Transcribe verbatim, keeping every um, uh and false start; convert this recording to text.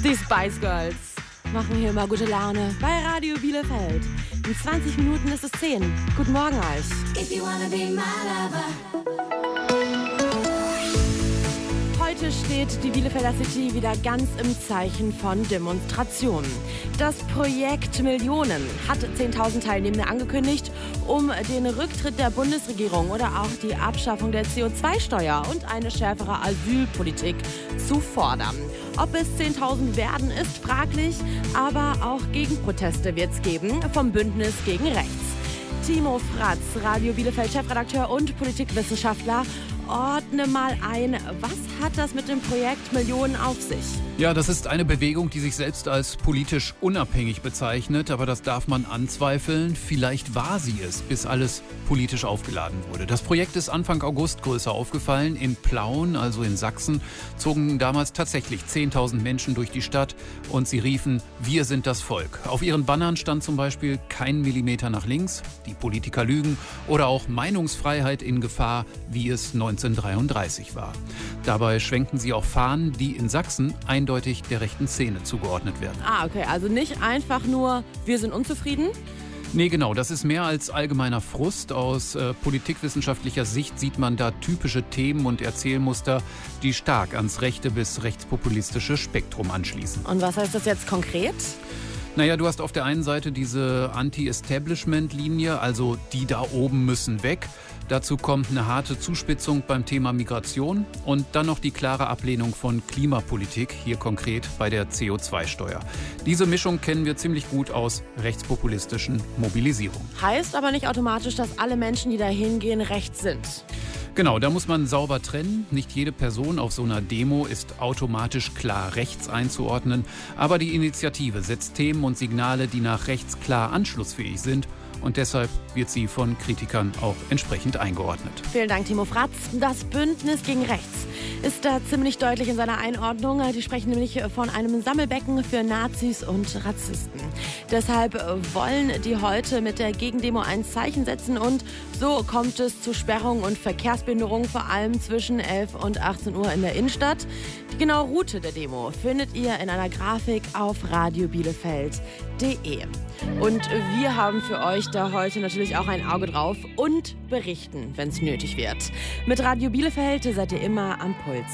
Die Spice Girls machen hier immer gute Laune bei Radio Bielefeld. In zwanzig Minuten ist es zehn. Guten Morgen euch. If you wanna be my lover. Heute steht die Bielefelder City wieder ganz im Zeichen von Demonstrationen. Das Projekt Millionen hat zehntausend Teilnehmende angekündigt, um den Rücktritt der Bundesregierung oder auch die Abschaffung der C O zwei Steuer und eine schärfere Asylpolitik zu fordern. Ob es zehntausend werden, ist fraglich, aber auch Gegenproteste wird es geben vom Bündnis gegen Rechts. Timo Fratz, Radio Bielefeld Chefredakteur und Politikwissenschaftler, ordne mal ein, was hat das mit dem Projekt Millionen auf sich? Ja, das ist eine Bewegung, die sich selbst als politisch unabhängig bezeichnet, aber das darf man anzweifeln. Vielleicht war sie es, bis alles politisch aufgeladen wurde. Das Projekt ist Anfang August größer aufgefallen. In Plauen, also in Sachsen, zogen damals tatsächlich zehntausend Menschen durch die Stadt und sie riefen, wir sind das Volk. Auf ihren Bannern stand zum Beispiel kein Millimeter nach links, die Politiker lügen oder auch Meinungsfreiheit in Gefahr, wie es neunzehnhundertdreiunddreißig war. Dabei schwenkten sie auch Fahnen, die in Sachsen eindeutig der rechten Szene zugeordnet werden. Ah, okay, also nicht einfach nur, wir sind unzufrieden? Nee, genau, das ist mehr als allgemeiner Frust. Aus äh, politikwissenschaftlicher Sicht sieht man da typische Themen und Erzählmuster, die stark ans rechte bis rechtspopulistische Spektrum anschließen. Und was heißt das jetzt konkret? Naja, du hast auf der einen Seite diese Anti-Establishment-Linie, also die da oben müssen weg. Dazu kommt eine harte Zuspitzung beim Thema Migration und dann noch die klare Ablehnung von Klimapolitik, hier konkret bei der C O zwei Steuer. Diese Mischung kennen wir ziemlich gut aus rechtspopulistischen Mobilisierungen. Heißt aber nicht automatisch, dass alle Menschen, die da hingehen, rechts sind. Genau, da muss man sauber trennen. Nicht jede Person auf so einer Demo ist automatisch klar rechts einzuordnen. Aber die Initiative setzt Themen und Signale, die nach rechts klar anschlussfähig sind. Und deshalb wird sie von Kritikern auch entsprechend eingeordnet. Vielen Dank, Timo Fratz. Das Bündnis gegen Rechts ist da ziemlich deutlich in seiner Einordnung. Die sprechen nämlich von einem Sammelbecken für Nazis und Rassisten. Deshalb wollen die heute mit der Gegendemo ein Zeichen setzen und so kommt es zu Sperrungen und Verkehrsbehinderungen, vor allem zwischen elf und achtzehn Uhr in der Innenstadt. Die genaue Route der Demo findet ihr in einer Grafik auf radio bielefeld punkt de. Und wir haben für euch da heute natürlich auch ein Auge drauf und berichten, wenn es nötig wird. Mit Radio Bielefeld seid ihr immer am Puls